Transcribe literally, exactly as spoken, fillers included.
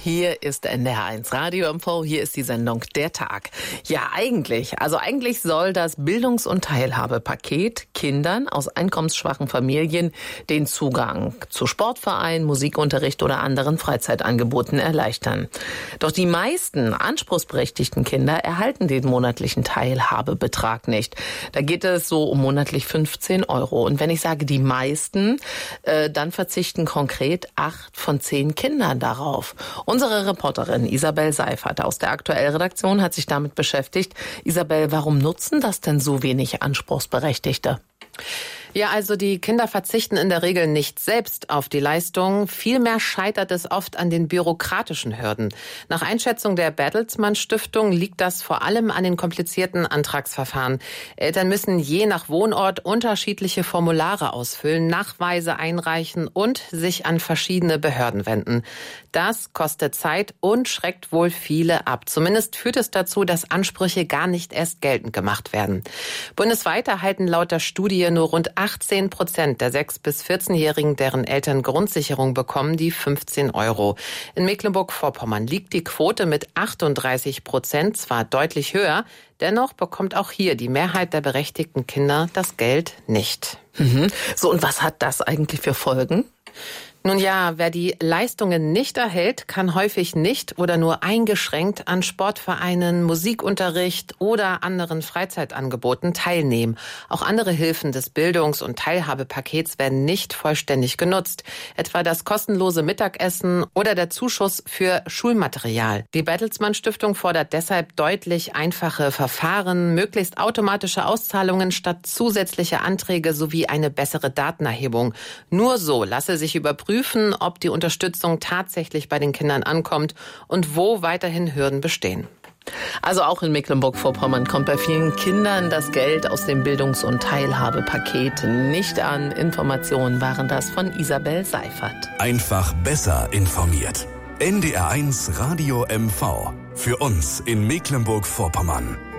Hier ist N D R eins Radio M V, hier ist die Sendung Der Tag. Ja, eigentlich, also eigentlich soll das Bildungs- und Teilhabepaket Kindern aus einkommensschwachen Familien den Zugang zu Sportvereinen, Musikunterricht oder anderen Freizeitangeboten erleichtern. Doch die meisten anspruchsberechtigten Kinder erhalten den monatlichen Teilhabebetrag nicht. Da geht es so um monatlich fünfzehn Euro. Und wenn ich sage die meisten, äh, dann verzichten konkret acht von zehn Kindern darauf. Unsere Reporterin Isabel Seifert aus der Aktuell-Redaktion hat sich damit beschäftigt. Isabel, warum nutzen das denn so wenig Anspruchsberechtigte? Ja, also die Kinder verzichten in der Regel nicht selbst auf die Leistung. Vielmehr scheitert es oft an den bürokratischen Hürden. Nach Einschätzung der Bertelsmann Stiftung liegt das vor allem an den komplizierten Antragsverfahren. Eltern müssen je nach Wohnort unterschiedliche Formulare ausfüllen, Nachweise einreichen und sich an verschiedene Behörden wenden. Das kostet Zeit und schreckt wohl viele ab. Zumindest führt es dazu, dass Ansprüche gar nicht erst geltend gemacht werden. Bundesweit erhalten laut der Studie nur rund achtzehn Prozent der sechs- bis vierzehnjährigen, deren Eltern Grundsicherung bekommen, die fünfzehn Euro. In Mecklenburg-Vorpommern liegt die Quote mit achtunddreißig Prozent zwar deutlich höher, dennoch bekommt auch hier die Mehrheit der berechtigten Kinder das Geld nicht. Mhm. So, und was hat das eigentlich für Folgen? Nun ja, wer die Leistungen nicht erhält, kann häufig nicht oder nur eingeschränkt an Sportvereinen, Musikunterricht oder anderen Freizeitangeboten teilnehmen. Auch andere Hilfen des Bildungs- und Teilhabepakets werden nicht vollständig genutzt, etwa das kostenlose Mittagessen oder der Zuschuss für Schulmaterial. Die Bertelsmann Stiftung fordert deshalb deutlich einfache Verfahren, möglichst automatische Auszahlungen statt zusätzlicher Anträge sowie eine bessere Datenerhebung. Nur so lasse sich überprüfen, ob die Unterstützung tatsächlich bei den Kindern ankommt und wo weiterhin Hürden bestehen. Also auch in Mecklenburg-Vorpommern kommt bei vielen Kindern das Geld aus dem Bildungs- und Teilhabepaket nicht an. Informationen waren das von Isabel Seifert. Einfach besser informiert. N D R eins Radio M V. Für uns in Mecklenburg-Vorpommern.